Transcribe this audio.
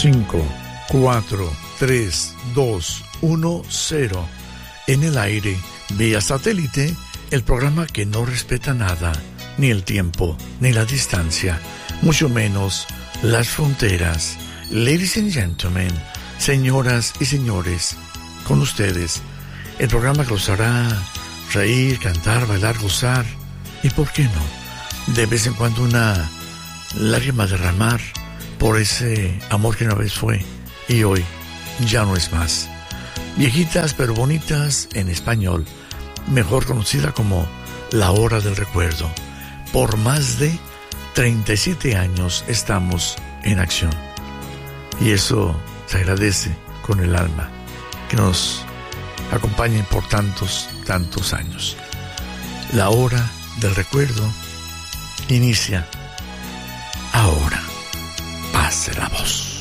5, 4, 3, 2, 1, 0. En el aire, vía satélite, el programa que no respeta nada, ni el tiempo, ni la distancia, mucho menos las fronteras. Ladies and gentlemen, señoras y señores, con ustedes, el programa que los hará reír, cantar, bailar, gozar, y por qué no, de vez en cuando una lágrima derramar por ese amor que una vez fue y hoy ya no es más. Viejitas pero bonitas en español, mejor conocida como La Hora del Recuerdo. Por más de 37 años estamos en acción. Y eso se agradece con el alma, que nos acompañen por tantos años. La Hora del Recuerdo inicia ahora. Pase la voz.